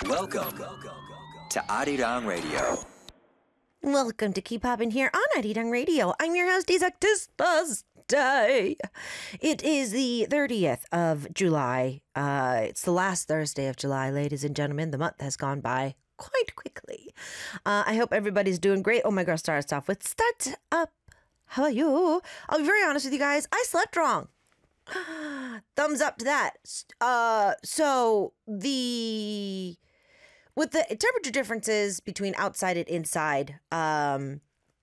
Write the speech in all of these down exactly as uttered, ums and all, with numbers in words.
Welcome to Arirang Radio. Welcome to Keep Poppin' here on Arirang Radio. I'm your host, Isaac Thursday. It is the thirtieth of July. Uh, it's the last Thursday of July, ladies and gentlemen. The month has gone by quite quickly. Uh, I hope everybody's doing great. Oh my gosh, start us off with Start Up. How are you? I'll be very honest with you guys. I slept wrong. Thumbs up to that. Uh, so the with the temperature differences between outside and inside, um,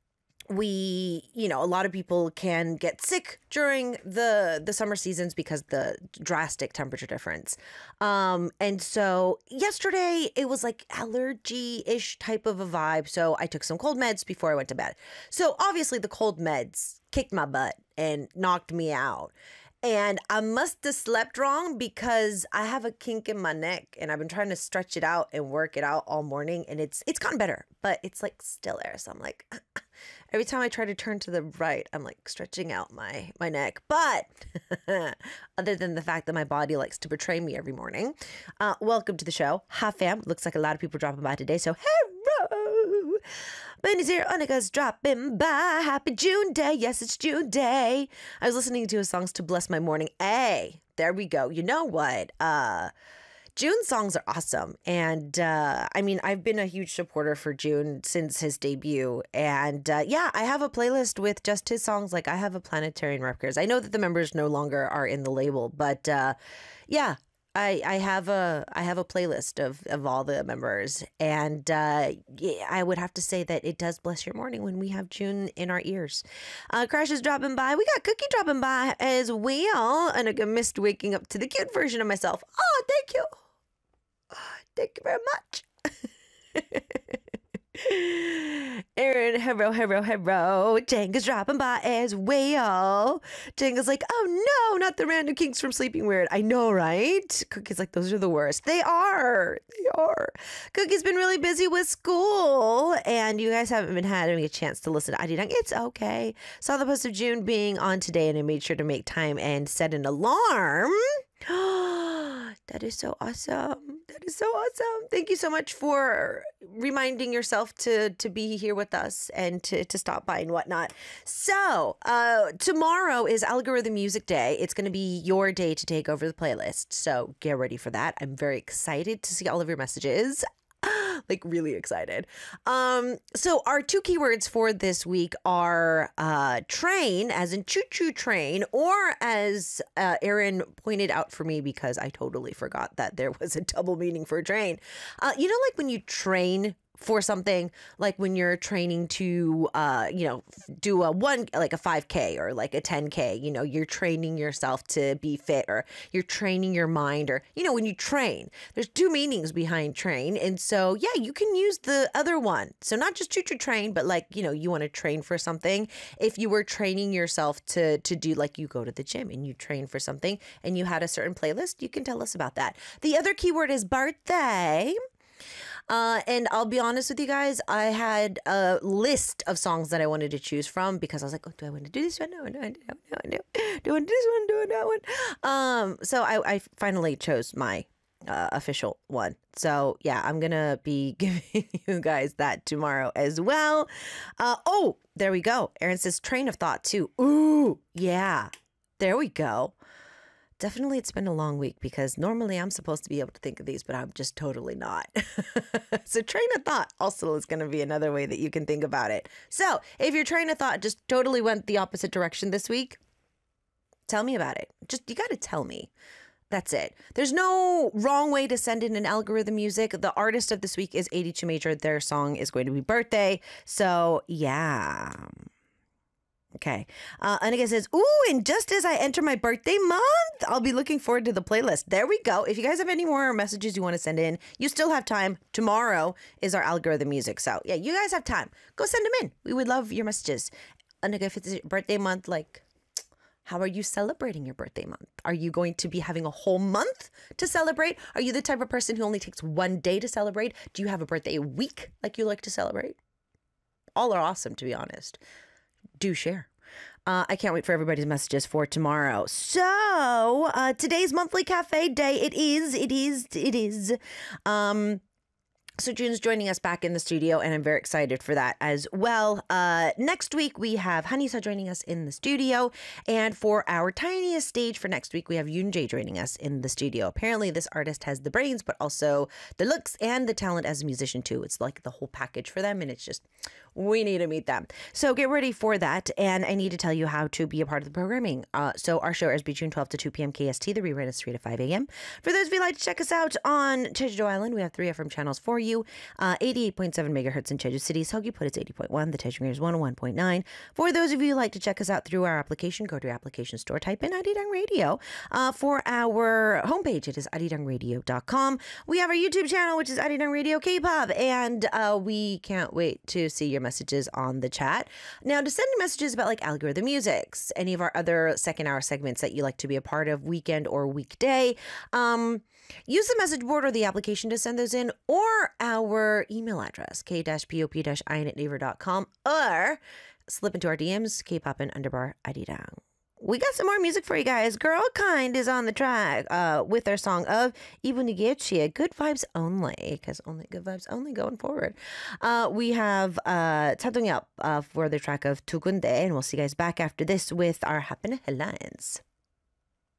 we, you know, a lot of people can get sick during the the summer seasons because the drastic temperature difference. Um, and so yesterday it was like allergy-ish type of a vibe. So I took some cold meds before I went to bed. So obviously the cold meds kicked my butt and knocked me out. And I must have slept wrong because I have a kink in my neck and I've been trying to stretch it out and work it out all morning, and it's it's gotten better, but it's like still there. So I'm like, every time I try to turn to the right, I'm like stretching out my, my neck. But other than the fact that my body likes to betray me every morning, uh, welcome to the show. Hi fam. Looks like a lot of people dropping by today. So hello. Benny's here. Anika's dropping by. Happy June Day. Yes, it's June Day. I was listening to his songs to bless my morning. Hey, there we go. You know what? Uh, June songs are awesome. And uh, I mean, I've been a huge supporter for June since his debut. And uh, yeah, I have a playlist with just his songs. Like I have a Planetarian Records. I know that the members no longer are in the label, but uh, yeah. I, I have a I have a playlist of, of all the members, and uh, yeah, I would have to say that it does bless your morning when we have June in our ears. Uh, Crash is dropping by. We got Cookie dropping by as well, and I missed waking up to the cute version of myself. Oh, thank you, oh, thank you very much. Aaron, hero, hero, hero. Jenga's dropping by as well. Jenga's like, oh no, not the random kinks from Sleeping Weird. I know, right? Cookie's like, those are the worst. They are. They are. Cookie's been really busy with school, and you guys haven't been having a chance to listen to Arirang. It's okay. Saw the post of June being on today, and I made sure to make time and set an alarm. That is so awesome. That is so awesome. Thank you so much for reminding yourself to to be here with us and to, to stop by and whatnot. So uh, tomorrow is Algorithm Music Day. It's going to be your day to take over the playlist. So get ready for that. I'm very excited to see all of your messages. Like really excited. Um, so our two keywords for this week are uh, train, as in choo-choo train, or as uh, Aaron pointed out for me because I totally forgot that there was a double meaning for train. Uh, you know, like when you train for something, like when you're training to, uh, you know, do a one, like a five K or like a ten K, you know, you're training yourself to be fit, or you're training your mind, or, you know, when you train, there's two meanings behind train. And so, yeah, you can use the other one. So not just choo-choo train, but like, you know, you want to train for something. If you were training yourself to, to do, like you go to the gym and you train for something and you had a certain playlist, you can tell us about that. The other keyword is birthday. Uh, and I'll be honest with you guys, I had a list of songs that I wanted to choose from because I was like, oh, do I want to do this one? No, no, no, no, no. Do I want to do this one? Do I that one? Um, so I, I finally chose my uh, official one. So yeah, I'm going to be giving you guys that tomorrow as well. Uh, oh, there we go. Aaron says train of thought too. Ooh, yeah, there we go. Definitely, it's been a long week because normally I'm supposed to be able to think of these, but I'm just totally not. So train of thought also is going to be another way that you can think about it. So if your train of thought just totally went the opposite direction this week, tell me about it. Just, you got to tell me. That's it. There's no wrong way to send in an algorithm music. The artist of this week is eighty-two Major. Their song is going to be Birthday. So yeah. Okay. Uh, Anika says, ooh, and just as I enter my birthday month, I'll be looking forward to the playlist. There we go. If you guys have any more messages you want to send in, you still have time. Tomorrow is our algorithm music. So yeah, you guys have time. Go send them in. We would love your messages. Anika, if it's your birthday month, like, how are you celebrating your birthday month? Are you going to be having a whole month to celebrate? Are you the type of person who only takes one day to celebrate? Do you have a birthday week like you like to celebrate? All are awesome, to be honest. Do share. Uh, I can't wait for everybody's messages for tomorrow. So uh, today's monthly cafe day. It is, it is, it is. Um, So June's joining us back in the studio, and I'm very excited for that as well. Uh, next week, we have Hanisa joining us in the studio. And for our tiniest stage for next week, we have Yoon Jae joining us in the studio. Apparently, this artist has the brains, but also the looks and the talent as a musician, too. It's like the whole package for them, and it's just, we need to meet them. So get ready for that. And I need to tell you how to be a part of the programming. Uh, so our show airs between twelve to two p.m. K S T. The rerun is three to five a.m. For those of you who'd like to check us out on Jeju Island, we have three F M channels for you. Uh, eighty-eight point seven megahertz in Jeju City. Seoggi-put is eighty point one. The Daejeon is one oh one point nine. For those of you who like to check us out through our application, go to your application store, type in Arirang Radio. Uh, for our homepage, it is arirang radio dot com. We have our YouTube channel, which is Arirang Radio K-pop, and uh, we can't wait to see your messages on the chat. Now, to send messages about like algorithm musics, any of our other second hour segments that you like to be a part of, weekend or weekday, um, use the message board or the application to send those in, or our email address, k pop in at naver dot com, or slip into our D Ms, kpop and underbar arirang. We got some more music for you guys. Girl Kind is on the track uh, with their song of Ibunigechi, Good Vibes Only, because only good vibes only going forward. Uh, we have uh, Tadongyap uh, for the track of Tugunde, and we'll see you guys back after this with our Happiness Headlines.